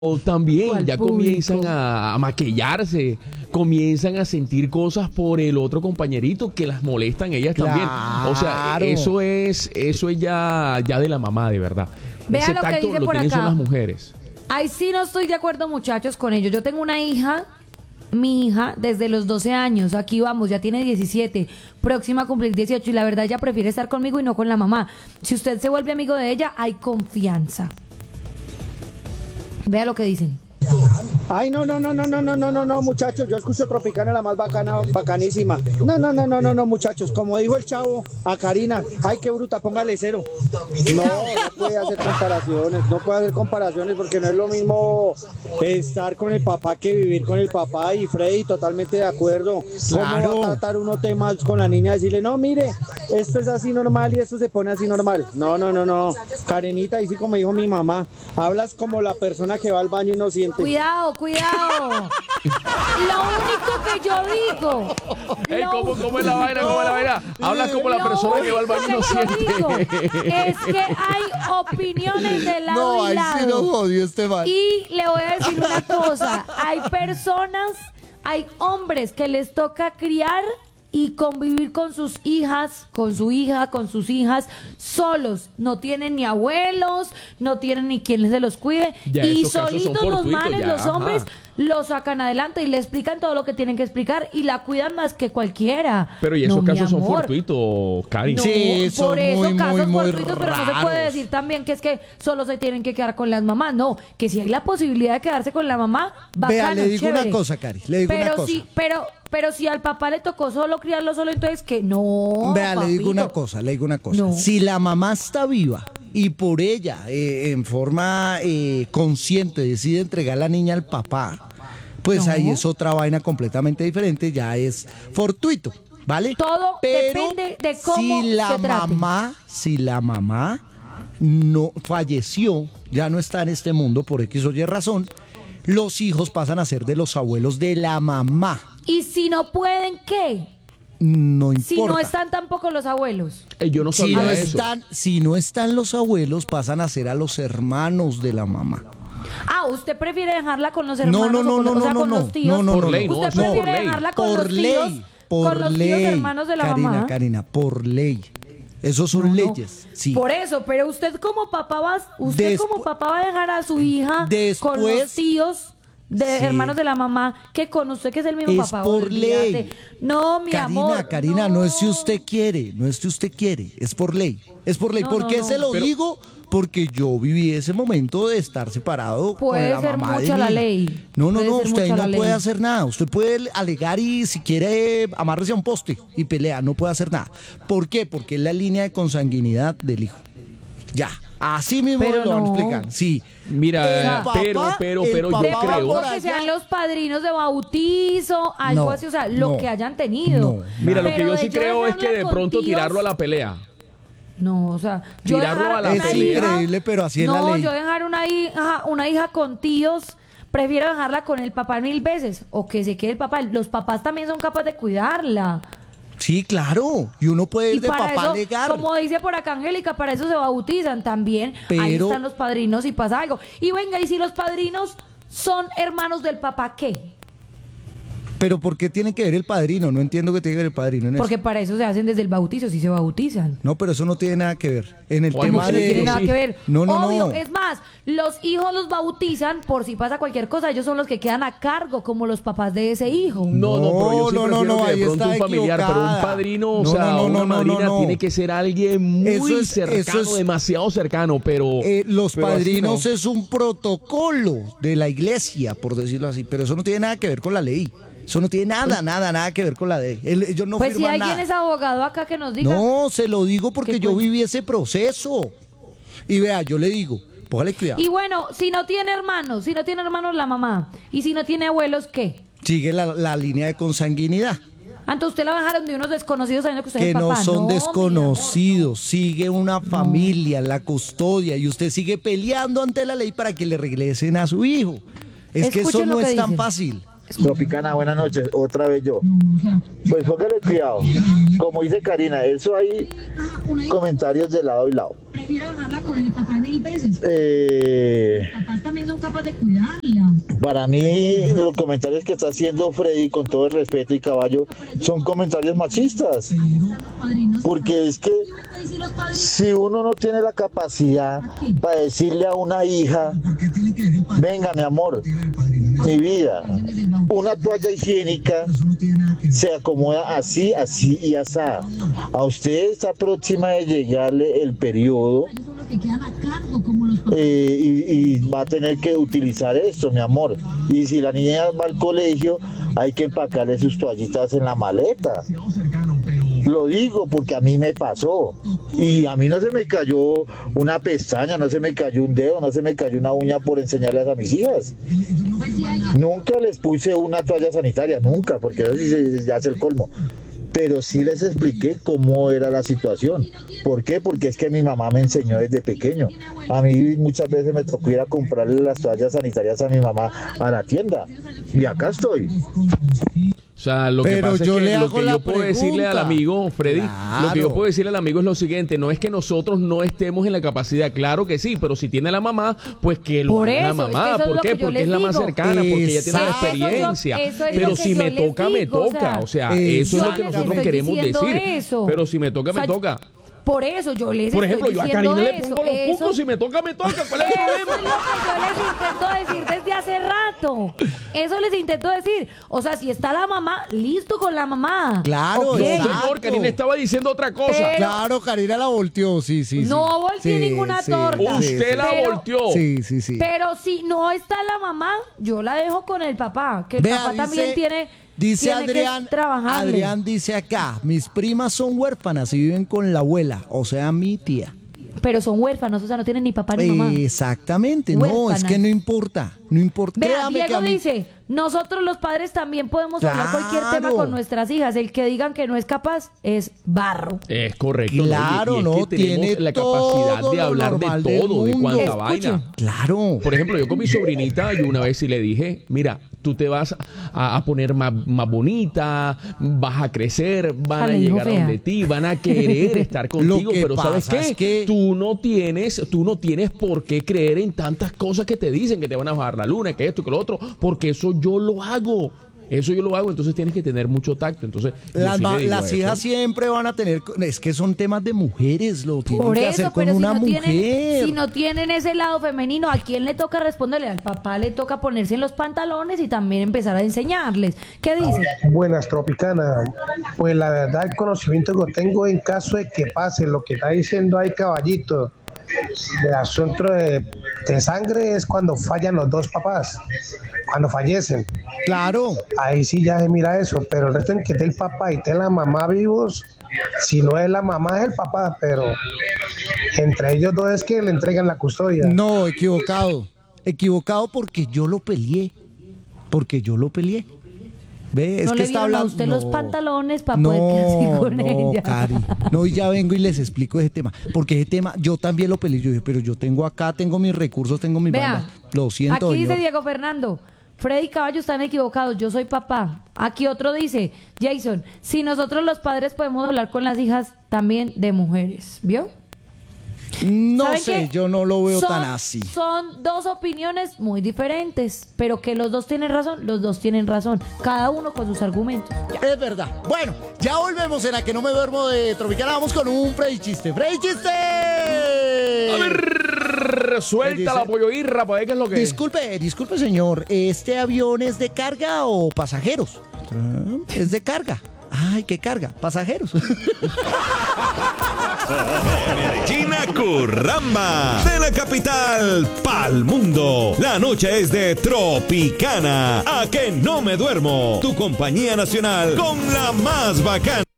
O también ¿Cuál ya público? comienzan a maquillarse, comienzan a sentir cosas por el otro compañerito que las molestan ellas también. O sea, Claro. eso es ya de la mamá, de verdad. Vea Ese lo que tacto dice lo por tienen acá. son las mujeres. Ahí sí no estoy de acuerdo, muchachos, con ellos. Yo tengo una hija, mi hija, desde los 12 años. Aquí vamos, ya tiene 17, próxima a cumplir 18. Y la verdad, ella prefiere estar conmigo y no con la mamá. Si usted se vuelve amigo de ella, hay confianza. Vea lo que dicen. Ay, no, muchachos, yo escucho Tropicana la más bacana, bacanísima. No, muchachos, como dijo el chavo a Karina, ay, qué bruta, póngale cero. No puede hacer comparaciones porque no es lo mismo estar con el papá que vivir con el papá. Y Freddy, totalmente de acuerdo. ¿Cómo Claro. va a tratar uno temas con la niña? Decirle, no, mire, esto es así normal y esto se pone así normal. No, Karenita, y sí como dijo mi mamá, hablas como la persona que va al baño y no siente. Cuidado. Lo único que yo digo. Ey, lo ¿cómo es la vaina? ¿Cómo es la vaina? Hablas como la Lo persona que va al baño y no único que yo siente. digo es que hay opiniones de lado No, y ahí lado. sí nos jodió este man. Y le voy a decir una cosa, hay hombres que les toca criar y convivir con sus hijas, con su hija, con sus hijas, solos. No tienen ni abuelos, no tienen ni quien se los cuide. Ya, Y esos casos son solitos los fortuitos, manes, ya, los ajá. hombres, los sacan adelante y le explican todo lo que tienen que explicar y la cuidan más que cualquiera. Pero y esos No, mi casos son amor. fortuitos, Cari. No, Sí, son por eso muy, casos muy fortuitos, pero no se puede raros. decir también que es que solo se tienen que quedar con las mamás. No, que si hay la posibilidad de quedarse con la mamá, bacano, Vea, le digo chévere. una cosa, Cari, le digo pero una cosa. Si, pero si al papá le tocó solo criarlo solo, entonces que no. Vea, le digo una papito. cosa, le digo una cosa. No. Si la mamá está viva y por ella, en forma consciente, decide entregar la niña al papá, pues No. ahí es otra vaina completamente diferente, ya es fortuito, ¿vale? Todo depende de cómo si la se trate. si la mamá no falleció, ya no está en este mundo por X o Y razón, los hijos pasan a ser de los abuelos de la mamá. Y si no pueden, ¿qué? No importa. Si no están tampoco los abuelos. Yo no Si sabía no, eso. si no están los abuelos, pasan a ser a los hermanos de la mamá. Ah, ¿usted prefiere dejarla con los hermanos No, o con los tíos? Por ley, no, ¿Usted eso es por prefiere ley. dejarla con Por los tíos? ley, con por los ley. tíos hermanos de la mamá. Karina, por ley. Esos son No, no. leyes, sí. Por eso, pero usted como papá va a dejar a su hija con los Después- tíos de Sí. hermanos de la mamá que con usted que es el mismo Es papá. por olvídate. ley. No, mi amor. Karina, no es si usted quiere, no es si usted quiere, es por ley. Es por ley. No, ¿Por no, qué no. se lo Pero- digo? Porque yo viví ese momento de estar separado Puede con la ser mamá de mucha mi la hija. ley. No, Puede ser usted ahí mucha no la puede ley. hacer nada. Usted puede alegar y si quiere amárrese a un poste y pelea, no puede hacer nada. ¿Por qué? Porque es la línea de consanguinidad del hijo. Ya, así mismo Pero lo van a no. explicar. Sí. Mira, El papá- pero el yo papá De va creo. pronto por que allá. sean los padrinos de bautizo, algo No, así, o sea, lo no, que hayan tenido. no. Mira, lo que Pero yo de sí creo es que dejarla de con pronto tíos, tirarlo a la pelea. No, o sea, yo Tirarlo dejar a la Es una pelea. increíble, pero así es la No, ley. yo dejar una hija con tíos, prefiero dejarla con el papá 1000 veces, o que se quede el papá. Los papás también son capaces de cuidarla. Sí, claro. Y uno puede Y ir de para papá eso, a alegar. como dice por acá Angélica, para eso se bautizan también. Ahí Pero- están los padrinos y pasa algo. Y venga, y si los padrinos son hermanos del papá, ¿qué? Pero ¿por qué tiene que ver el padrino? No entiendo que tiene que ver el padrino en Porque eso. para eso se hacen desde el bautizo, si se bautizan. No, pero eso no tiene nada que ver. En el Oye, tema No de- tiene de... nada que ver. No, no, Obvio, no. es más, los hijos los bautizan por si pasa cualquier cosa, ellos son los que quedan a cargo, como los papás de ese hijo. No, pero yo sí No, no, prefiero no, que ahí de pronto está un familiar, pero un equivocada. padrino, o No, sea, no, no, una no, no, madrina no. tiene que ser alguien muy Eso es- cercano, demasiado cercano, pero... Los pero así padrinos no. es un protocolo de la iglesia, por decirlo así, pero eso no tiene nada que ver con la ley. Eso no tiene nada que ver con la ley. Ellos no Pues si firman alguien nada. es abogado acá que nos diga. No, se lo digo porque ¿Qué yo cuenta? viví ese proceso. Y vea, yo le digo, póngale cuidado. Y bueno, si no tiene hermanos la mamá, y si no tiene abuelos, ¿qué? Sigue la línea de consanguinidad. Antes usted la bajaron de unos desconocidos sabiendo que usted Que es no papá. son mi desconocidos, sigue una familia, la custodia, y usted sigue peleando ante la ley para que le regresen a su hijo. Es que eso Escuchen lo no que es tan dicen. fácil. Tropicana, buenas noches, otra vez yo. Pues póngale cuidado. Como dice Karina, eso hay comentarios de lado y lado. Prefiero dejarla con el papá 1000 veces. Los papás también son capaces de cuidarla. Para mí, los comentarios que está haciendo Freddy, con todo el respeto y Caballo, son comentarios machistas. Porque es que si uno no tiene la capacidad para decirle a una hija, venga mi amor, mi vida, una toalla higiénica se acomoda así, así y así. A usted está próxima de llegarle el periodo y va a tener que utilizar esto, mi amor. Y si la niña va al colegio, hay que empacarle sus toallitas en la maleta. Lo digo porque a mí me pasó. Y a mí no se me cayó una pestaña, no se me cayó un dedo, no se me cayó una uña por enseñarles a mis hijas. Nunca les puse una toalla sanitaria, nunca, porque eso sí ya es el colmo. Pero sí les expliqué cómo era la situación. ¿Por qué? Porque es que mi mamá me enseñó desde pequeño. A mí muchas veces me tocó ir a comprarle las toallas sanitarias a mi mamá a la tienda. Y acá estoy. O sea, lo que Pero pasa yo es le que lo hago que la yo puedo decirle al pregunta. amigo, Freddy, Claro. lo que yo puedo decirle al amigo es lo siguiente, no es que nosotros no estemos en la capacidad, claro que sí, pero si tiene la mamá, pues que lo Por haga la eso, es mamá. que eso es ¿Por lo qué? que yo Porque les es la más digo. cercana, porque ella tiene la Exacto. experiencia. Eso es pero lo si que me yo les toca, me digo, toca. O sea, Yo eso es lo que les nosotros estoy queremos diciendo decir. eso. Pero si me toca, O sea, me toca. Por eso yo les Por estoy ejemplo, yo a diciendo Karina le eso. pongo los Eso- puntos, si me toca, me toca. ¿Cuál es el Eso es problema? lo que yo les intento decir desde hace rato. Eso les intento decir. O sea, si está la mamá, listo con la mamá. Claro, Ok. No, exacto. señor, Karina estaba diciendo otra cosa. Pero- Claro, Karina la volteó, sí, sí. No sí. volteé ninguna torta. Usted la Pero- volteó. Sí, sí, sí. Pero si no está la mamá, yo la dejo con el papá. Que el Vea, papá también tiene dice que Adrián, trabajarle. Adrián dice acá, mis primas son huérfanas y viven con la abuela, o sea, mi tía. Pero son huérfanos, o sea, no tienen ni papá ni mamá. Exactamente, no, es Huérfanas. que no importa, no importa. Vea, Créame que Diego a mí- dice, nosotros los padres también podemos hablar cualquier tema Claro. con nuestras hijas. El que digan que no es capaz es barro. Es correcto. Claro, y es no, que tenemos tiene la todo capacidad de lo hablar normal de del todo, de mundo. cuánta Escuche. vaina. Claro. Por ejemplo, yo con mi sobrinita, yo una vez sí le dije, mira, tú te vas a poner más bonita, vas a crecer, van a le dijo llegar a fea. donde ti, van a querer estar contigo, que pero ¿sabes pasa qué? es que- Tú no tienes por qué creer en tantas cosas que te dicen, que te van a bajar la luna, que esto, que lo otro, porque eso yo lo hago. Eso yo lo hago, entonces tienes que tener mucho tacto. Entonces, yo sí le digo Las eso. hijas siempre van a tener, es que son temas de mujeres, lo tienen Por que eso, hacer con pero una si no, mujer. si no tienen ese lado femenino, ¿a quién le toca responderle? Al papá le toca ponerse en los pantalones y también empezar a enseñarles. ¿Qué dice? Buenas, Tropicana. Pues la verdad, el conocimiento que tengo en caso de que pase lo que está diciendo ahí, Caballito, del asunto de sangre es cuando fallan los dos papás, cuando fallecen. Claro. Ahí sí ya se mira eso, pero el resto en que esté el papá y esté la mamá vivos, si no es la mamá es el papá, pero entre ellos dos es que le entregan la custodia. No, equivocado. Equivocado porque yo lo peleé. Porque yo lo peleé. ¿Ve? Es No que le está vieron a hablando. usted los pantalones para poder quedarse con ella. Cari. No, y ya vengo y les explico ese tema. Porque ese tema yo también lo peleé. Yo dije, pero yo tengo acá, tengo mis recursos, tengo mi Vea, banda. Lo siento, aquí dice señor. Diego Fernando, Freddy y Caballo están equivocados, yo soy papá. Aquí otro dice, Jason, si nosotros los padres podemos hablar con las hijas también de mujeres, ¿vio? No ¿Saben sé, qué? yo no lo veo Son- tan así. Son dos opiniones muy diferentes, pero que los dos tienen razón, los dos tienen razón, cada uno con sus argumentos. Es verdad. Bueno, ya volvemos en la que no me duermo de Tropicana. Vamos con un Freddy Chiste. ¡Freddy Chiste! A ver, suelta la pollo irra para ver qué es lo que es. Disculpe, señor. ¿Este avión es de carga o pasajeros? Es de carga. Ay, ¿qué carga? Pasajeros. Medellín a Curramba, de la capital pa'l mundo. La noche es de Tropicana. A que no me duermo. Tu compañía nacional con la más bacana.